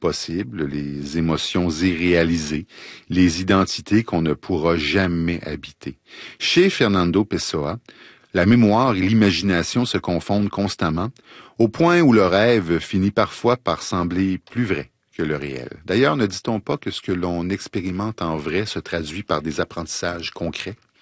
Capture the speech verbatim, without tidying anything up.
possibles, les émotions irréalisées, les identités qu'on ne pourra jamais habiter. Chez Fernando Pessoa, la mémoire et l'imagination se confondent constamment, au point où le rêve finit parfois par sembler plus vrai que le réel. D'ailleurs, ne dit-on pas que ce que l'on expérimente en vrai se traduit par des apprentissages concrets?